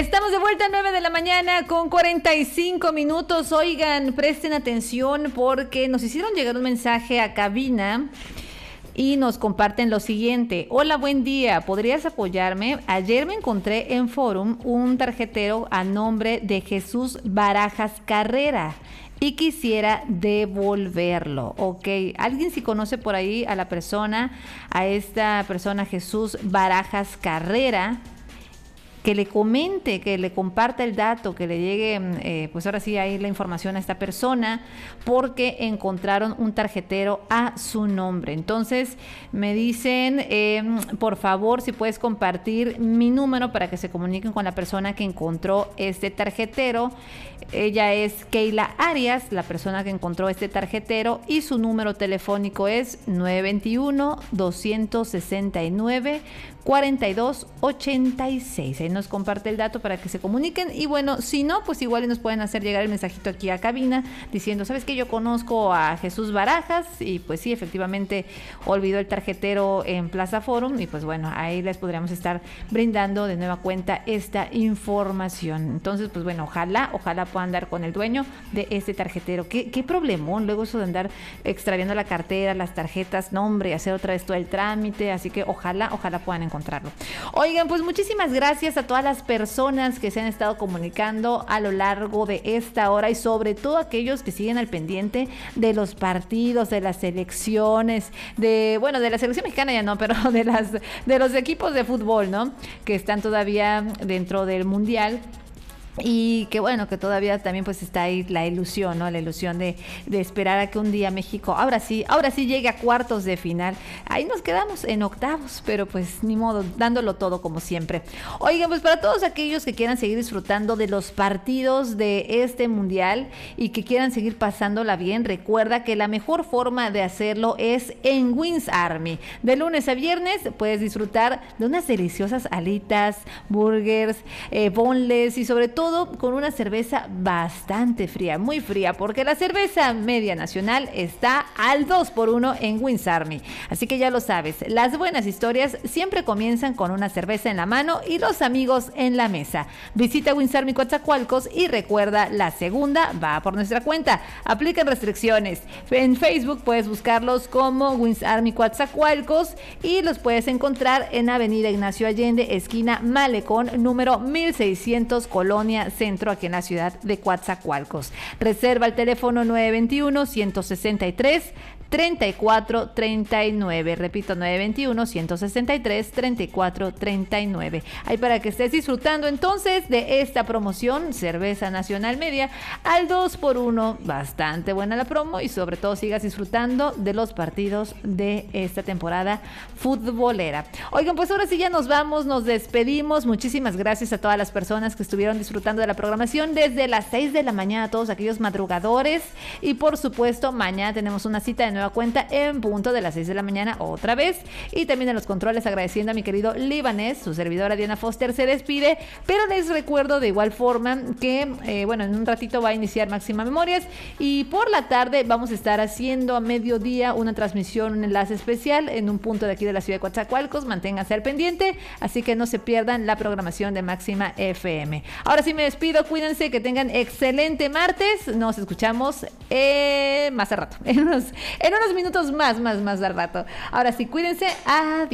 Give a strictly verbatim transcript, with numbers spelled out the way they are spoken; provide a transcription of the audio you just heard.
Estamos de vuelta a nueve de la mañana con cuarenta y cinco minutos. Oigan, presten atención porque nos hicieron llegar un mensaje a cabina y nos comparten lo siguiente. Hola, buen día, ¿podrías apoyarme? Ayer me encontré en Forum un tarjetero a nombre de Jesús Barajas Carrera y quisiera devolverlo. Ok, ¿alguien si conoce por ahí a la persona, a esta persona Jesús Barajas Carrera? Que le comente, que le comparta el dato, que le llegue, eh, pues ahora sí ahí la información a esta persona, porque encontraron un tarjetero a su nombre. Entonces me dicen, eh, por favor, si puedes compartir mi número para que se comuniquen con la persona que encontró este tarjetero. Ella es Keila Arias, la persona que encontró este tarjetero, y su número telefónico es nueve dos uno, dos seis nueve, cuatro dos ocho seis. Ahí nos comparte el dato para que se comuniquen. Y bueno, si no, pues igual nos pueden hacer llegar el mensajito aquí a cabina diciendo, ¿sabes qué? Yo conozco a Jesús Barajas y pues sí, efectivamente olvidó el tarjetero en Plaza Forum y pues bueno, ahí les podríamos estar brindando de nueva cuenta esta información. Entonces, pues bueno, ojalá, ojalá puedan dar con el dueño de este tarjetero. ¿Qué, qué problemón? Luego eso de andar extraviando la cartera, las tarjetas, no hombre, hacer otra vez todo el trámite. Así que ojalá, ojalá puedan encontrarlo. Oigan, pues muchísimas gracias a todas las personas que se han estado comunicando a lo largo de esta hora y sobre todo aquellos que siguen al pendiente de los partidos, de las selecciones, de, bueno, de la selección mexicana ya no, pero de las, de los equipos de fútbol, ¿no? Que están todavía dentro del mundial. Y que bueno, que todavía también pues está ahí la ilusión, ¿no? La ilusión de, de esperar a que un día México, ahora sí, ahora sí llegue a cuartos de final. Ahí nos quedamos en octavos, pero pues ni modo, dándolo todo como siempre. Oigan, pues para todos aquellos que quieran seguir disfrutando de los partidos de este mundial y que quieran seguir pasándola bien, recuerda que la mejor forma de hacerlo es en Wings Army. De lunes a viernes puedes disfrutar de unas deliciosas alitas, burgers, eh, boneless y sobre todo todo con una cerveza bastante fría, muy fría, porque la cerveza media nacional está al dos por uno en Wings Army. Así que ya lo sabes, las buenas historias siempre comienzan con una cerveza en la mano y los amigos en la mesa. Visita Wings Army Coatzacoalcos y recuerda, la segunda va por nuestra cuenta. Aplican restricciones. En Facebook puedes buscarlos como Wings Army Coatzacoalcos y los puedes encontrar en Avenida Ignacio Allende, esquina Malecón, número mil seiscientos, Colonia Centro, aquí en la ciudad de Coatzacoalcos. Reserva el teléfono nueve dos uno, uno seis tres, treinta y cuatro treinta y nueve. Repito, nueve dos uno, uno seis tres, treinta y cuatro treinta y nueve. Ahí para que estés disfrutando entonces de esta promoción, cerveza nacional media al dos por uno. Bastante buena la promo y sobre todo sigas disfrutando de los partidos de esta temporada futbolera. Oigan, pues ahora sí ya nos vamos, nos despedimos. Muchísimas gracias a todas las personas que estuvieron disfrutando de la programación desde las seis de la mañana, a todos aquellos madrugadores. Y por supuesto, mañana tenemos una cita de nueva cuenta en punto de las seis de la mañana otra vez. Y también en los controles agradeciendo a mi querido Libanés, su servidora Diana Foster se despide, pero les recuerdo de igual forma que, eh, bueno, en un ratito va a iniciar Máxima Memorias y por la tarde vamos a estar haciendo a mediodía una transmisión, un enlace especial en un punto de aquí de la ciudad de Coatzacoalcos. Manténganse al pendiente, así que no se pierdan la programación de Máxima F M. Ahora sí me despido, cuídense, que tengan excelente martes. Nos escuchamos eh, más al rato, en unos, en unos minutos más, más, más al rato. Ahora sí, cuídense, adiós.